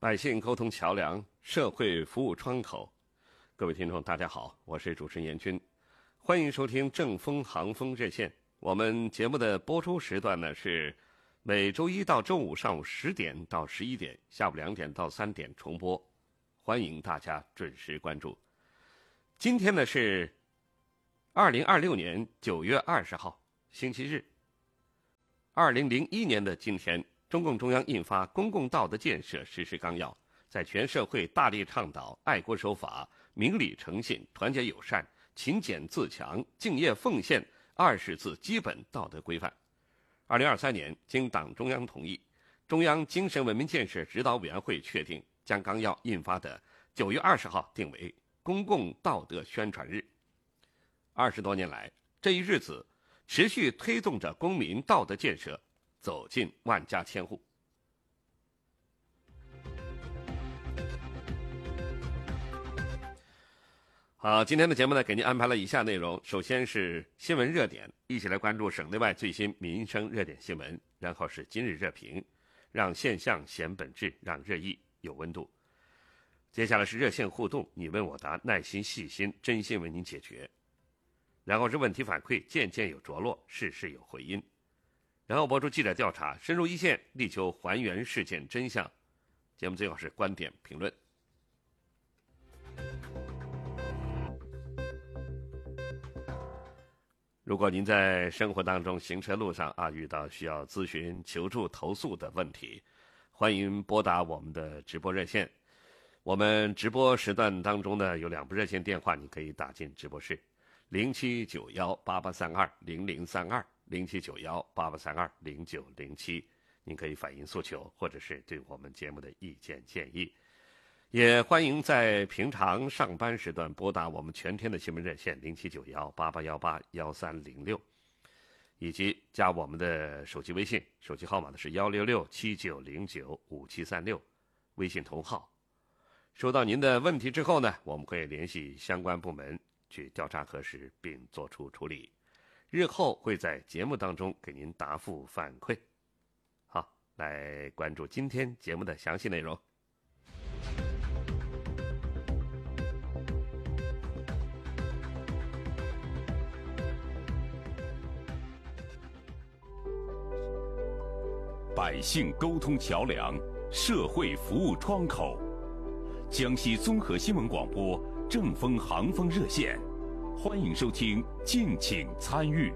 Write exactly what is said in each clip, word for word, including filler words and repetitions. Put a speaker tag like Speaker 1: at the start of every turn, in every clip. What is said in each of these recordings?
Speaker 1: 百姓沟通桥梁，社会服务窗口。各位听众大家好，我是主持人严军，欢迎收听正风航风热线。我们节目的播出时段呢是每周一到周五上午十点到十一点，下午两点到三点重播，欢迎大家准时关注。今天呢是二零二六年九月二十号，星期日。二零零一年的今天，中共中央印发《公共道德建设实施纲要》，在全社会大力倡导爱国守法、明理诚信、团结友善、勤俭自强、敬业奉献二十字基本道德规范。二零二三年，经党中央同意，中央精神文明建设指导委员会确定，将纲要印发的九月二十号定为公共道德宣传日。二十多年来，这一日子持续推动着公民道德建设走进万家千户。好，今天的节目呢，给您安排了以下内容：首先是新闻热点，一起来关注省内外最新民生热点新闻；然后是今日热评，让现象显本质，让热议有温度。接下来是热线互动，你问我答，耐心细心，真心为您解决。然后是问题反馈，件件有着落，事事有回音。然后播出记者调查，深入一线，力求还原事件真相。节目最后是观点评论。如果您在生活当中、行车路上啊遇到需要咨询、求助、投诉的问题，欢迎拨打我们的直播热线。我们直播时段当中呢有两部热线电话，你可以打进直播室。零七九幺八八三二零零三二零七九幺八八三二零九零七，您可以反映诉求或者是对我们节目的意见建议。也欢迎在平常上班时段拨打我们全天的新闻热线零七九幺八八幺八幺三零六，以及加我们的手机微信，手机号码呢是幺六六七九零九五七三六，微信同号。收到您的问题之后呢，我们会联系相关部门去调查核实并作出处理，日后会在节目当中给您答复反馈。好，来关注今天节目的详细内容。
Speaker 2: 百姓沟通桥梁，社会服务窗口。江西综合新闻广播正风航风热线，欢迎收听，敬请参与。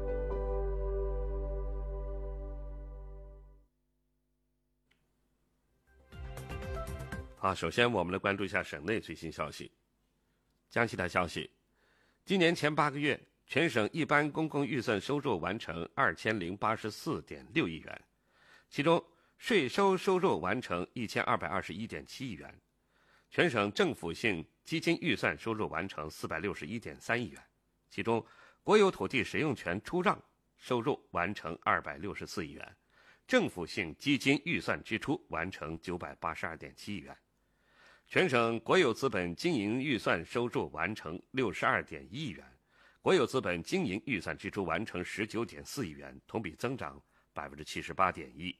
Speaker 1: 好，首先我们来关注一下省内最新消息。江西台消息，今年前八个月，全省一般公共预算收入完成二千零八十四点六亿元，其中税收收入完成一千二百二十一点七亿元。全省政府性基金预算收入完成四百六十一点三亿元，其中国有土地使用权出让收入完成二百六十四亿元，政府性基金预算支出完成九百八十二点七亿元。全省国有资本经营预算收入完成六十二点一亿元，国有资本经营预算支出完成十九点四亿元，同比增长百分之七十八点一。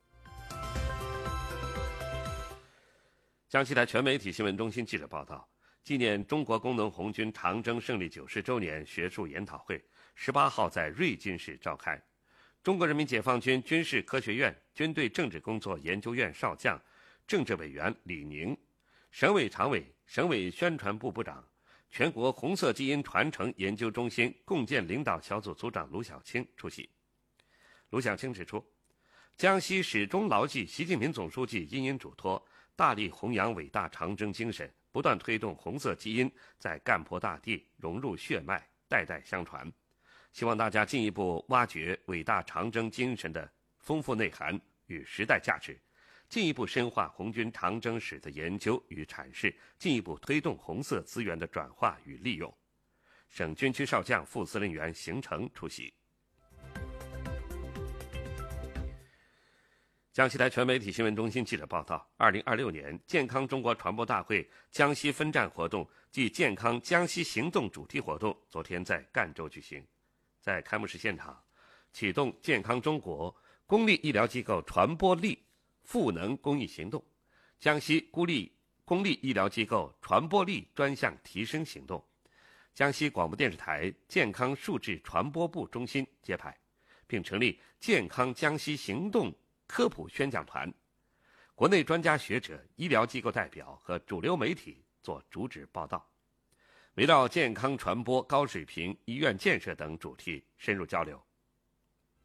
Speaker 1: 江西台全媒体新闻中心记者报道，纪念中国工农红军长征胜利九十周年学术研讨会十八号在瑞金市召开。中国人民解放军军事科学院军队政治工作研究院少将、政治委员李宁，省委常委、省委宣传部部长、全国红色基因传承研究中心共建领导小组组长卢小青出席。卢小青指出，江西始终牢记习近平总书记殷殷嘱托，大力弘扬伟大长征精神，不断推动红色基因在干坡大地融入血脉，代代相传。希望大家进一步挖掘伟大长征精神的丰富内涵与时代价值，进一步深化红军长征史的研究与阐释，进一步推动红色资源的转化与利用。省军区少将副司令员邢成出席。江西台全媒体新闻中心记者报道，二零二六年健康中国传播大会江西分站活动暨健康江西行动主题活动昨天在赣州举行。在开幕式现场，启动健康中国公立医疗机构传播力赋能公益行动， 江西孤立公立医疗机构传播力专项提升行动，江西广播电视台健康数字传播部中心揭牌，并成立健康江西行动科普宣讲团，国内专家学者、医疗机构代表和主流媒体做主旨报道，围绕健康传播、高水平医院建设等主题深入交流。